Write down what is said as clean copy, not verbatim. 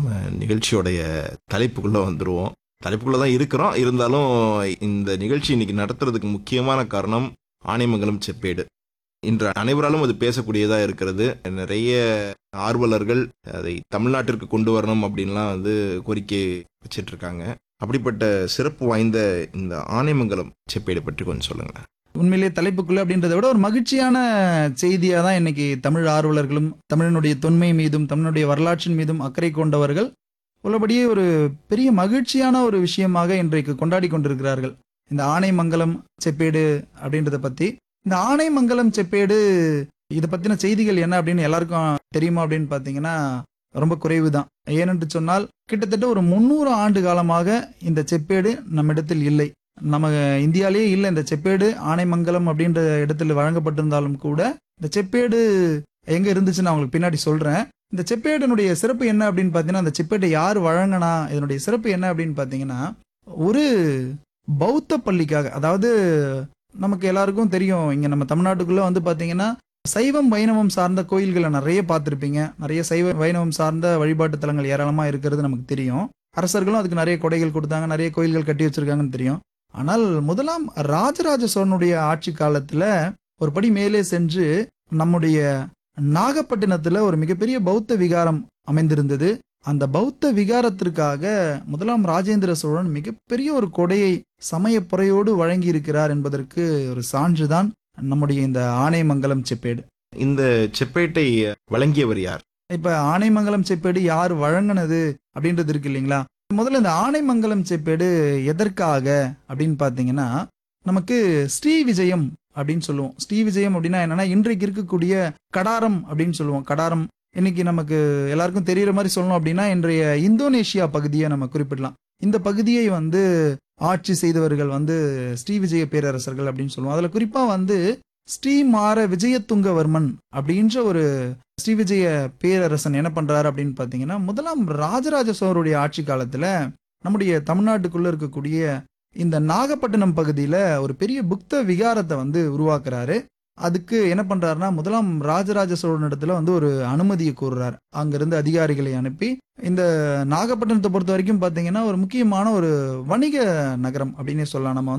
நம்ம நிகழ்ச்சியோடைய தலைப்புக்குள்ள வந்துருவோம். தலைப்புக்குள்ள தான் இருக்கிறோம். இருந்தாலும் இந்த நிகழ்ச்சி இன்னைக்கு நடத்துறதுக்கு முக்கியமான காரணம் ஆனைமங்கலம் செப்பேடு. இன்று அனைவராலும் அது பேசக்கூடியதா இருக்கிறது. நிறைய ஆர்வலர்கள் அதை தமிழ்நாட்டிற்கு கொண்டு வரணும் அப்படின்லாம் கோரிக்கை வச்சிட்டு இருக்காங்க. அப்படிப்பட்ட சிறப்பு வாய்ந்த இந்த ஆனைமங்கலம் செப்பேடு பற்றி கொஞ்சம் சொல்லுங்களேன். உண்மையிலேயே தலைப்புக்குள்ள அப்படின்றத விட ஒரு மகிழ்ச்சியான செய்தியாக தான் இன்னைக்கு தமிழ் ஆர்வலர்களும் தமிழனுடைய தொன்மை மீதும் தமிழுடைய வரலாற்றின் மீதும் அக்கறை கொண்டவர்கள் உள்ளபடியே ஒரு பெரிய மகிழ்ச்சியான ஒரு விஷயமாக இன்றைக்கு கொண்டாடி கொண்டிருக்கிறார்கள். இந்த ஆனைமங்கலம் செப்பேடு அப்படின்றத பத்தி, இந்த ஆனைமங்கலம் செப்பேடு இதை பத்தின செய்திகள் என்ன அப்படின்னு எல்லாருக்கும் தெரியுமா அப்படின்னு பார்த்தீங்கன்னா ரொம்ப குறைவு தான். ஏனென்று சொன்னால் கிட்டத்தட்ட ஒரு 300 ஆண்டு காலமாக இந்த செப்பேடு நம்மிடத்தில் இல்லை. நம்ம இந்தியாலேயே இல்லை இந்த செப்பேடு. ஆனைமங்கலம் அப்படின்ற இடத்துல வழங்கப்பட்டிருந்தாலும் கூட இந்த செப்பேடு எங்க இருந்துச்சுன்னு நான் உங்களுக்கு பின்னாடி சொல்றேன். இந்த செப்பேடனுடைய சிறப்பு என்ன அப்படின்னு பார்த்தீங்கன்னா, அந்த செப்பேட்டை யார் வழங்கினா இதனுடைய சிறப்பு என்ன அப்படின்னு பார்த்தீங்கன்னா, ஒரு பௌத்த பள்ளிக்காக, அதாவது நமக்கு எல்லாருக்கும் தெரியும் இங்க நம்ம தமிழ்நாட்டுக்குள்ள பார்த்தீங்கன்னா சைவம் வைணவம் சார்ந்த கோயில்களை நிறைய பார்த்துருப்பீங்க. நிறைய சைவ வைணவம் சார்ந்த வழிபாட்டு தலங்கள் ஏராளமா இருக்கிறது நமக்கு தெரியும். அரசர்களும் அதுக்கு நிறைய கொடைகள் கொடுத்தாங்க, நிறைய கோயில்கள் கட்டி வச்சிருக்காங்கன்னு தெரியும். ஆனால் முதலாம் ராஜராஜ சோழனுடைய ஆட்சி காலத்துல ஒரு படி மேலே சென்று நம்முடைய நாகப்பட்டினத்துல ஒரு மிகப்பெரிய பௌத்த விகாரம் அமைந்திருந்தது. அந்த பௌத்த விகாரத்திற்காக முதலாம் ராஜேந்திர சோழன் மிகப்பெரிய ஒரு கொடையை சமயப்புறையோடு வழங்கி இருக்கிறார் என்பதற்கு ஒரு சான்றுதான் நம்முடைய இந்த ஆனைமங்கலம் செப்பேடு. இந்த செப்பேட்டை வழங்கியவர் யார்? இப்ப ஆனைமங்கலம் செப்பேடு யார் வழங்கினது அப்படின்றது இருக்கு இல்லைங்களா. முதல்ல இந்த ஆனைமங்கலம் செப்பேடு எதற்காக அப்படின்னு பாத்தீங்கன்னா, நமக்கு ஸ்ரீ விஜயம் அப்படின்னு சொல்லுவோம். ஸ்ரீ விஜயம் அப்படின்னா என்னன்னா, இன்றைக்கு இருக்கக்கூடிய கடாரம் அப்படின்னு சொல்லுவோம். கடாரம் இன்னைக்கு நமக்கு எல்லாருக்கும் தெரியற மாதிரி சொல்லணும் அப்படின்னா, இன்றைய இந்தோனேஷியா பகுதியை நம்ம குறிப்பிடலாம். இந்த பகுதியை ஆட்சி செய்தவர்கள் ஸ்ரீ விஜய பேரரசர்கள் அப்படின்னு சொல்லுவோம். அதுல குறிப்பா ஸ்ரீமார விஜயதுங்கவர்மன் அப்படின்ற ஒரு ஸ்ரீ விஜய பேரரசன் என்ன பண்றாரு அப்படின்னு பாத்தீங்கன்னா, முதலாம் ராஜராஜ சோழருடைய ஆட்சி காலத்துல நம்முடைய தமிழ்நாட்டுக்குள்ள இருக்கக்கூடிய இந்த நாகப்பட்டினம் பகுதியில ஒரு பெரிய புத்த விகாரத்தை உருவாக்குறாரு. அதுக்கு என்ன பண்றாருன்னா, முதலாம் ராஜராஜ சோழனிடத்துல ஒரு அனுமதியை கோருறாரு. அங்கிருந்து அதிகாரிகளை அனுப்பி இந்த நாகப்பட்டினத்தை பொறுத்த வரைக்கும் பாத்தீங்கன்னா ஒரு முக்கியமான ஒரு வணிக நகரம் அப்படின்னே சொல்லலாம். நம்ம